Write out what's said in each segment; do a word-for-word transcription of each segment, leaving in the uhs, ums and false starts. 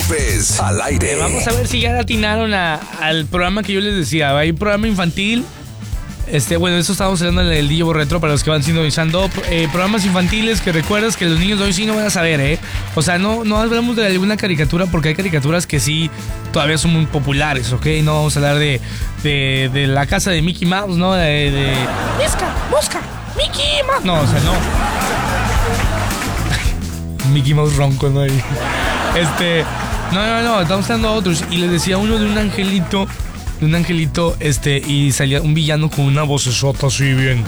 López, al aire. Eh, vamos a ver si ya atinaron a, al programa que yo les decía. Hay un programa infantil. Este, bueno, eso estábamos hablando en el D J Retro para los que van sintonizando. Eh, programas infantiles que recuerdas que los niños de hoy sí no van a saber, ¿eh? O sea, no, no hablamos de alguna caricatura porque hay caricaturas que sí todavía son muy populares, ¿ok? No vamos a hablar de, de, de la casa de Mickey Mouse, ¿no? De... de ¡Mosca! ¡Mosca! ¡Mickey Mouse! No, o sea, no. Mickey Mouse ronco, ¿no? Este... No, no, no, estamos hablando a otros. Y les decía uno de un angelito... De un angelito, este... Y salía un villano con una vocesota así bien...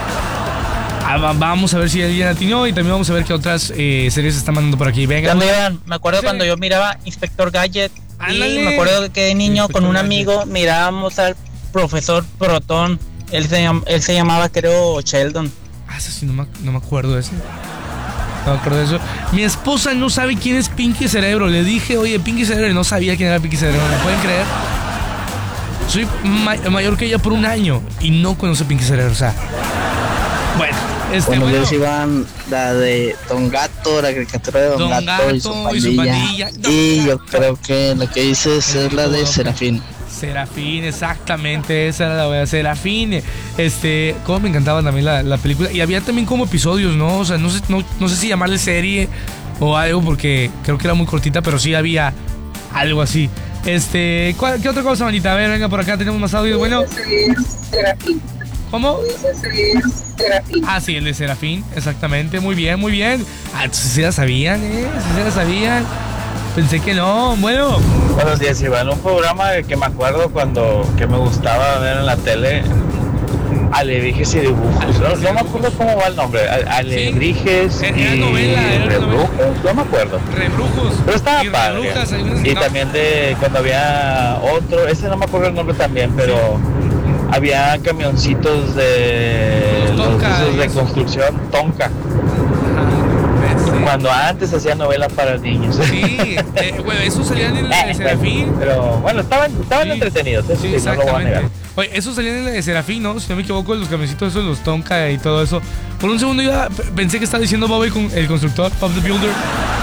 Ah, vamos a ver si alguien atinó. Y también vamos a ver qué otras eh, series se están mandando por aquí. Venga. Me, me acuerdo sí. cuando yo miraba Inspector Gadget. Ándale. Y me acuerdo que de niño Inspector con un Gadget. amigo mirábamos al profesor Proton. Él se, él se llamaba, creo, Sheldon. Ah, eso sí, no me, no me acuerdo de eso. No me acuerdo de eso. Mi esposa no sabe quién es Pinky Cerebro. Le dije, oye, Pinky Cerebro, y no sabía quién era Pinky Cerebro. ¿Me pueden creer? Soy ma- mayor que ella por un año y no conoce Pinky Cerebro. O sea, bueno, este Bueno, bueno. ellos iban la de Don Gato, la caricatura de Don, Don Gato, Gato y su y pandilla. su pandilla. Don Y yo Gato. creo que la que dices es la de Serafín. Serafín, exactamente, esa era la wea, Serafín. Este, como me encantaba también la, la película. Y había también como episodios, ¿no? O sea, no sé, no, no sé si llamarle serie o algo, porque creo que era muy cortita, pero sí había algo así. Este, ¿cuál, ¿qué otra cosa, manita? A ver, venga, por acá tenemos más audio. Bueno, ¿cómo? Ah, sí, el de Serafín, exactamente, muy bien, muy bien. Ah, entonces sí la sabían, ¿eh? Sí se la sabían. Pensé que no, bueno. Buenos días, Iván. Un programa que me acuerdo cuando que me gustaba ver en la tele, Alebrijes y dibujos. No, no me acuerdo cómo va el nombre. Alebrijes Sí. y Era novela, era rebrujos. No me acuerdo. Rebrujos. Pero estaba y padre. rebrujas, hay unas- Y no. también de cuando había otro, ese no me acuerdo el nombre también, pero había camioncitos de Los los Tonka, esos de eso. construcción, Tonka. Ajá, sí. Cuando antes hacía novelas para niños. Sí, eh, bueno, esos salían en la de Serafín. Pero bueno, estaban, estaban Sí. entretenidos, eso Sí, sí, no lo voy a negar. exactamente. Oye, esos salían en la de Serafín, ¿no? Si no me equivoco, los camioncitos esos, los Tonka y todo eso. Por un segundo yo p- pensé que estaba diciendo Bob el, el constructor, Bob the Builder.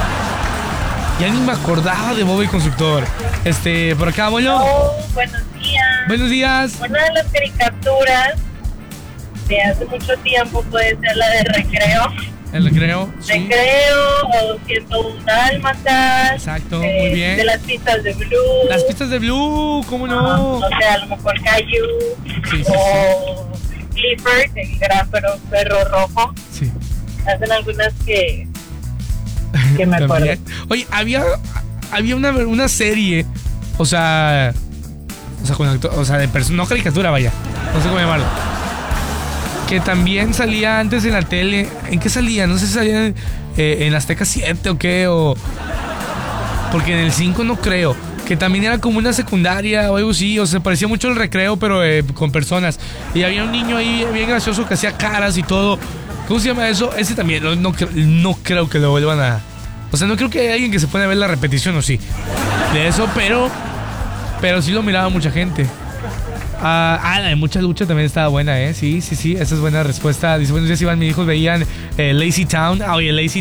Ya ni me acordaba de Bob el constructor. Este, por acá, bueno. Oh, buenos días. Buenos días. Una de las caricaturas de hace mucho tiempo puede ser la de Recreo. El recreo. Sí. Recreo o ciento uno Dálmatas. Exacto, eh, muy bien. De las pistas de Blue. Las pistas de Blue, ¿cómo no? No sé, a lo mejor Caillou. Sí, sí, o Clifford, el gran perro, perro rojo. Sí. Hacen algunas que, que me acuerdo. También. Oye, había, había una, una serie, o sea, o sea, con acto- o sea de persona, no caricatura, vaya, no sé cómo llamarlo, que también salía antes en la tele. ¿En qué salía? No sé si salía en, eh, en Azteca siete o qué, o porque en el cinco no creo. Que también era como una secundaria o algo así, o sea, parecía mucho el Recreo, pero eh, con personas. Y había un niño ahí bien gracioso que hacía caras y todo. ¿Cómo se llama eso? Ese también, no, no, cre- no creo que lo vuelvan a... O sea, no creo que haya alguien que se pueda ver la repetición, o sí. De eso, pero... Pero sí lo miraba mucha gente. Ah, ah, la de Mucha Lucha también estaba buena, ¿eh? Sí, sí, sí, esa es buena respuesta. Dice, buenos días, Iván, mis hijos veían eh, Lazy Town. Ah, oye, Lazy